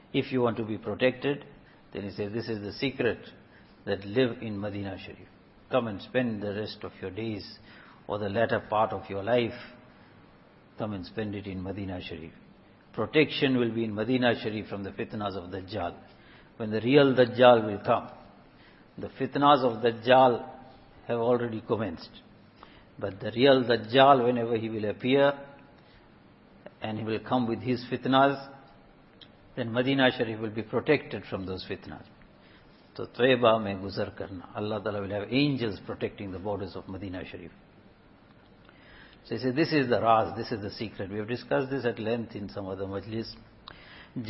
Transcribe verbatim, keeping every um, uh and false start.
If you want to be protected, then he says, this is the secret, that live in Madinah Sharif. Come and spend the rest of your days or the latter part of your life. Come and spend it in Madinah Sharif. Protection will be in Madinah Sharif from the fitnas of Dajjal. When the real Dajjal will come, the fitnas of Dajjal have already commenced. But the real Dajjal, whenever he will appear, and he will come with his fitnas, then Madinah Sharif will be protected from those fitnas. So, Taiba mein guzar karna. Allah Ta'ala will have angels protecting the borders of Madinah Sharif. So he says, this is the Raz, this is the secret. We have discussed this at length in some other majlis.